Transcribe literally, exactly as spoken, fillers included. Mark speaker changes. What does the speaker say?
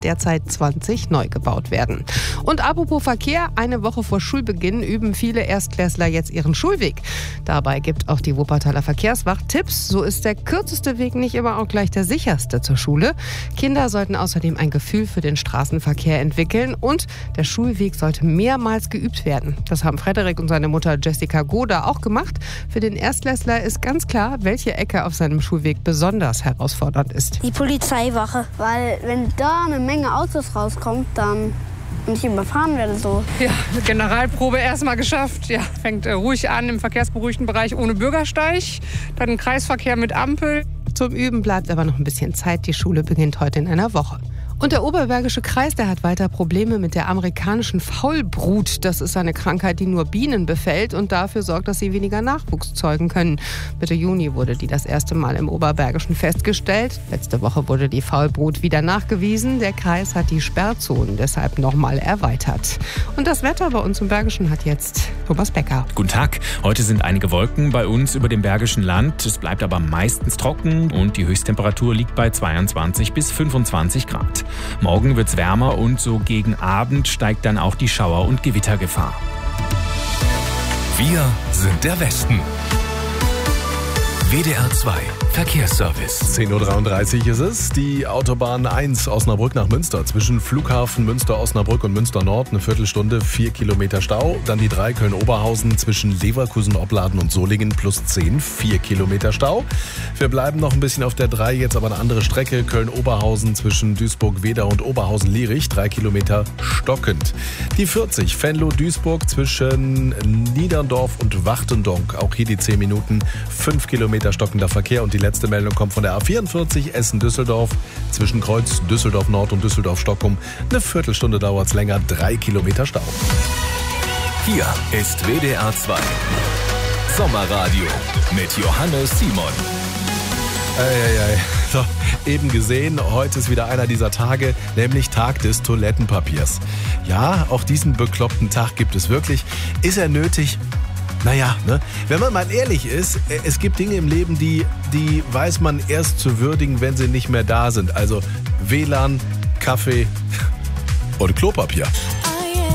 Speaker 1: derzeit zwanzig neu gebaut werden. Und apropos Verkehr, eine Woche vor Schulbeginn üben viele Erstklässler jetzt ihren Schulweg. Dabei gibt auch die Wuppertaler Verkehrswacht Tipps. So ist der kürzeste Weg nicht immer auch gleich der sicherste zur Schule. Kinder sollten außerdem ein Gefühl für den Straßenverkehr entwickeln und der Schulweg sollte mehrmals geübt werden. Das haben Frederik und seine Mutter Jessica Goda auch gemacht. Für den Erstklässler ist ganz klar, welche Ecke auf seinem Schulweg besonders herausfordernd ist.
Speaker 2: Die Polizeiwache, weil wenn da eine Menge Autos rauskommt, dann und ich überfahren werde so.
Speaker 3: Ja, Generalprobe erstmal geschafft. Ja, fängt äh, ruhig an im verkehrsberuhigten Bereich ohne Bürgersteig. Dann Kreisverkehr mit Ampel.
Speaker 1: Zum Üben bleibt aber noch ein bisschen Zeit. Die Schule beginnt heute in einer Woche. Und der Oberbergische Kreis, der hat weiter Probleme mit der amerikanischen Faulbrut. Das ist eine Krankheit, die nur Bienen befällt und dafür sorgt, dass sie weniger Nachwuchs zeugen können. Mitte Juni wurde die das erste Mal im Oberbergischen festgestellt. Letzte Woche wurde die Faulbrut wieder nachgewiesen. Der Kreis hat die Sperrzonen deshalb nochmal erweitert. Und das Wetter bei uns im Bergischen hat jetzt Thomas Becker.
Speaker 4: Guten Tag. Heute sind einige Wolken bei uns über dem Bergischen Land. Es bleibt aber meistens trocken und die Höchsttemperatur liegt bei zweiundzwanzig bis fünfundzwanzig Grad. Morgen wird's wärmer und so gegen Abend steigt dann auch die Schauer- und Gewittergefahr.
Speaker 5: Wir sind der Westen. W D R zwei Verkehrsservice.
Speaker 6: zehn Uhr dreiunddreißig ist es. Die Autobahn eins Osnabrück nach Münster. Zwischen Flughafen Münster-Osnabrück und Münster-Nord eine Viertelstunde, vier Kilometer Stau. Dann die drei Köln-Oberhausen zwischen Leverkusen-Opladen und Solingen plus zehn, vier Kilometer Stau. Wir bleiben noch ein bisschen auf der drei, jetzt aber eine andere Strecke. Köln-Oberhausen zwischen Duisburg-Wedau und Oberhausen-Lierich, drei Kilometer stockend. Die vierzig Venlo-Duisburg zwischen Niederndorf und Wachtendonk. Auch hier die zehn Minuten, fünf Kilometer stockender Verkehr. Und die letzte Meldung kommt von der A vierundvierzig Essen-Düsseldorf zwischen Kreuz Düsseldorf-Nord und Düsseldorf-Stockholm. Eine Viertelstunde dauert es länger, drei Kilometer Stau.
Speaker 5: Hier ist W D R zwei Sommerradio mit Johannes Simon.
Speaker 6: Eieiei. So, eben gesehen, heute ist wieder einer dieser Tage, nämlich Tag des Toilettenpapiers. Ja, auch diesen bekloppten Tag gibt es wirklich. Ist er nötig? Naja, ne? Wenn man mal ehrlich ist, es gibt Dinge im Leben, die, die weiß man erst zu würdigen, wenn sie nicht mehr da sind. Also W L A N, Kaffee und Klopapier.